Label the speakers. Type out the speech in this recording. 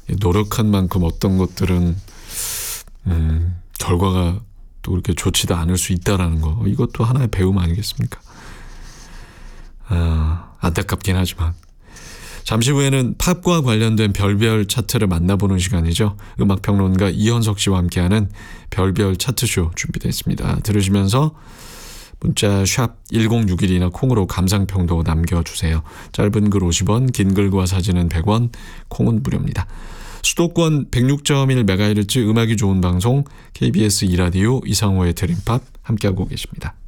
Speaker 1: 노력한 만큼 어떤 것들은 결과가 또 그렇게 좋지도 않을 수 있다라는 거, 이것도 하나의 배움 아니겠습니까? 안타깝긴 하지만. 잠시 후에는 팝과 관련된 별별 차트를 만나보는 시간이죠. 음악평론가 이현석 씨와 함께하는 별별 차트쇼 준비되어 있습니다. 들으시면서 문자 샵 1061이나 콩으로 감상평도 남겨주세요. 짧은 글 50원, 긴 글과 사진은 100원, 콩은 무료입니다. 수도권 106.1MHz 음악이 좋은 방송 KBS 2라디오 이상호의 드림팝 함께하고 계십니다.